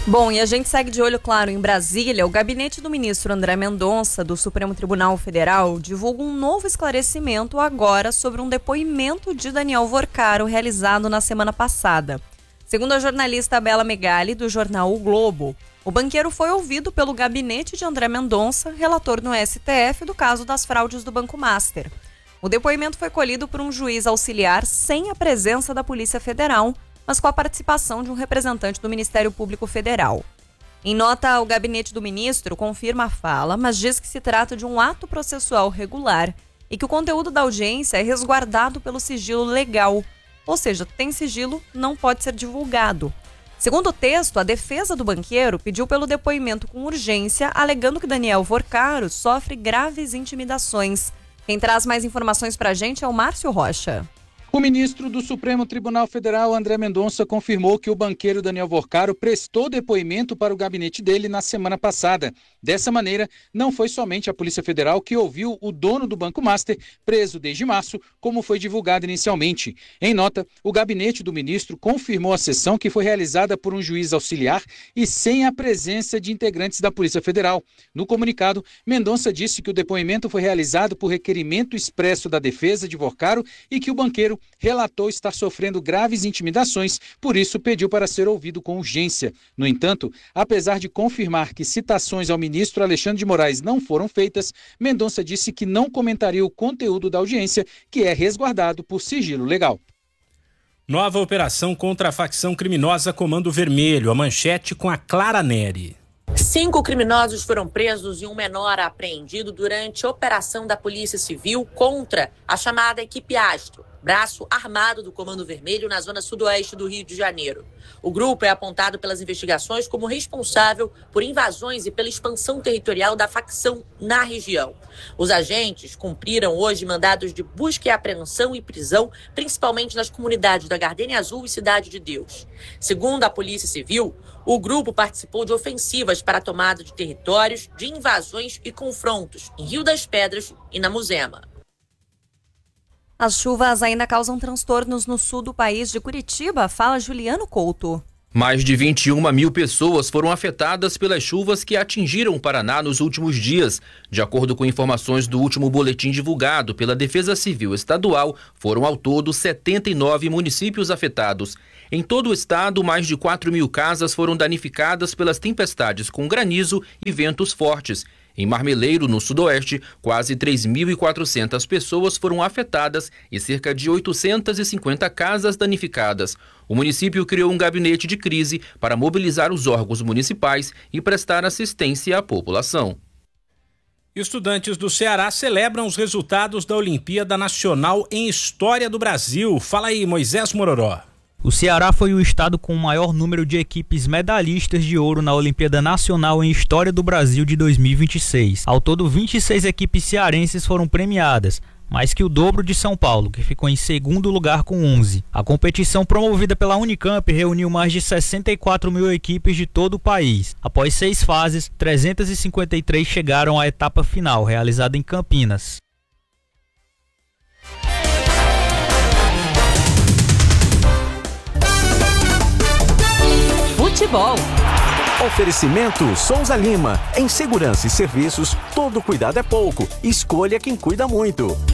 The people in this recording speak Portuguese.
Bom, e a gente segue de olho claro em Brasília. O gabinete do ministro André Mendonça, do Supremo Tribunal Federal, divulga um novo esclarecimento agora sobre um depoimento de Daniel Vorcaro realizado na semana passada. Segundo a jornalista Bela Megali, do jornal O Globo, o banqueiro foi ouvido pelo gabinete de André Mendonça, relator no STF do caso das fraudes do Banco Master. O depoimento foi colhido por um juiz auxiliar sem a presença da Polícia Federal, mas com a participação de um representante do Ministério Público Federal. Em nota, o gabinete do ministro confirma a fala, mas diz que se trata de um ato processual regular e que o conteúdo da audiência é resguardado pelo sigilo legal, ou seja, tem sigilo, não pode ser divulgado. Segundo o texto, a defesa do banqueiro pediu pelo depoimento com urgência, alegando que Daniel Vorcaro sofre graves intimidações. Quem traz mais informações para a gente é o Márcio Rocha. O ministro do Supremo Tribunal Federal, André Mendonça, confirmou que o banqueiro Daniel Vorcaro prestou depoimento para o gabinete dele na semana passada. Dessa maneira, não foi somente a Polícia Federal que ouviu o dono do Banco Master, preso desde março, como foi divulgado inicialmente. Em nota, o gabinete do ministro confirmou a sessão que foi realizada por um juiz auxiliar e sem a presença de integrantes da Polícia Federal. No comunicado, Mendonça disse que o depoimento foi realizado por requerimento expresso da defesa de Vorcaro e que o banqueiro relatou estar sofrendo graves intimidações, por isso pediu para ser ouvido com urgência. No entanto, apesar de confirmar que citações ao ministro Alexandre de Moraes não foram feitas, Mendonça disse que não comentaria o conteúdo da audiência, que é resguardado por sigilo legal. Nova operação contra a facção criminosa Comando Vermelho, a manchete com a Clara Neri. 5 criminosos foram presos e um menor apreendido durante a operação da Polícia Civil contra a chamada Equipe Astro, braço armado do Comando Vermelho na zona sudoeste do Rio de Janeiro. O grupo é apontado pelas investigações como responsável por invasões e pela expansão territorial da facção na região. Os agentes cumpriram hoje mandados de busca e apreensão e prisão, principalmente nas comunidades da Gardênia Azul e Cidade de Deus. Segundo a Polícia Civil, o grupo participou de ofensivas para a tomada de territórios, de invasões e confrontos em Rio das Pedras e na Muzema. As chuvas ainda causam transtornos no sul do país. De Curitiba, fala Juliano Couto. Mais de 21 mil pessoas foram afetadas pelas chuvas que atingiram o Paraná nos últimos dias. De acordo com informações do último boletim divulgado pela Defesa Civil Estadual, foram ao todo 79 municípios afetados. Em todo o estado, mais de 4 mil casas foram danificadas pelas tempestades com granizo e ventos fortes. Em Marmeleiro, no sudoeste, quase 3.400 pessoas foram afetadas e cerca de 850 casas danificadas. O município criou um gabinete de crise para mobilizar os órgãos municipais e prestar assistência à população. Estudantes do Ceará celebram os resultados da Olimpíada Nacional em História do Brasil. Fala aí, Moisés Mororó. O Ceará foi o estado com o maior número de equipes medalhistas de ouro na Olimpíada Nacional em História do Brasil de 2026. Ao todo, 26 equipes cearenses foram premiadas, mais que o dobro de São Paulo, que ficou em segundo lugar com 11. A competição promovida pela Unicamp reuniu mais de 64 mil equipes de todo o país. Após 6 fases, 353 chegaram à etapa final, realizada em Campinas. Futebol. Oferecimento Souza Lima. Em segurança e serviços, todo cuidado é pouco. Escolha quem cuida muito.